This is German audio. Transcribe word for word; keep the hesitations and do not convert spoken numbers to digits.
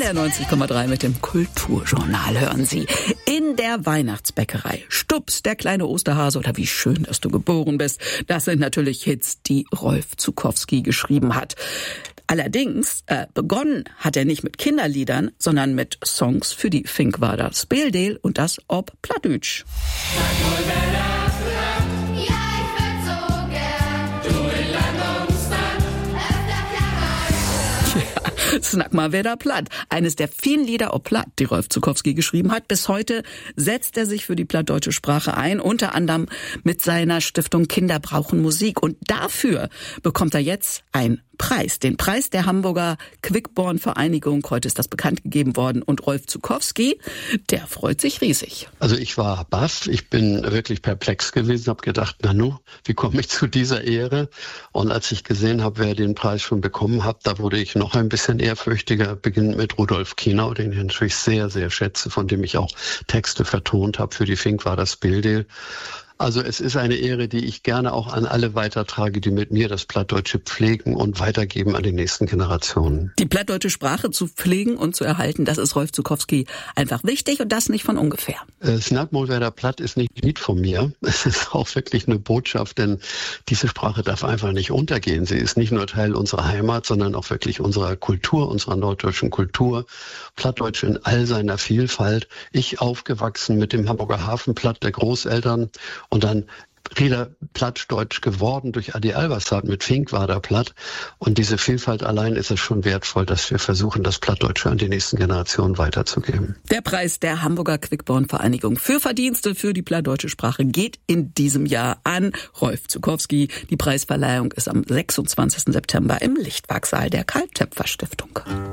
B R neunzig Komma drei mit dem Kulturjournal hören Sie. In der Weihnachtsbäckerei. Stups, der kleine Osterhase oder Wie schön, dass du geboren bist. Das sind natürlich Hits, die Rolf Zuckowski geschrieben hat. Allerdings, äh, begonnen hat er nicht mit Kinderliedern, sondern mit Songs für die Finkwader Speeldeel und das ob Plattdütsch. Snack mal, wer da platt. Eines der vielen Lieder ob Platt, die Rolf Zuckowski geschrieben hat. Bis heute setzt er sich für die plattdeutsche Sprache ein, unter anderem mit seiner Stiftung Kinder brauchen Musik. Und dafür bekommt er jetzt einen Preis, den Preis der Hamburger Quickborn-Vereinigung. Heute ist das bekannt gegeben worden. Und Rolf Zuckowski, der freut sich riesig. Also ich war baff, ich bin wirklich perplex gewesen, habe gedacht, Nanu, wie komme ich zu dieser Ehre? Und als ich gesehen habe, wer den Preis schon bekommen hat, da wurde ich noch ein bisschen ehrfürchtiger, beginnend mit Rudolf Kienau, den ich natürlich sehr, sehr schätze, von dem ich auch Texte vertont habe für die Finkwader Speeldeel. Also es ist eine Ehre, die ich gerne auch an alle weitertrage, die mit mir das Plattdeutsche pflegen und weitergeben an die nächsten Generationen. Die plattdeutsche Sprache zu pflegen und zu erhalten, das ist Rolf Zuckowski einfach wichtig und das nicht von ungefähr. Äh, Snack mal, wer da platt ist, nicht ein Lied von mir. Es ist auch wirklich eine Botschaft, denn diese Sprache darf einfach nicht untergehen. Sie ist nicht nur Teil unserer Heimat, sondern auch wirklich unserer Kultur, unserer norddeutschen Kultur. Plattdeutsch in all seiner Vielfalt. Ich aufgewachsen mit dem Hamburger Hafenplatt der Großeltern und dann Rieder Plattdeutsch geworden durch Adi Albersat mit Finkwader Platt. Und diese Vielfalt allein ist es schon wertvoll, dass wir versuchen, das Plattdeutsche an die nächsten Generationen weiterzugeben. Der Preis der Hamburger Quickborn-Vereinigung für Verdienste für die plattdeutsche Sprache geht in diesem Jahr an Rolf Zuckowski. Die Preisverleihung ist am sechsundzwanzigsten September im Lichtwachsaal der Karl-Töpfer Stiftung.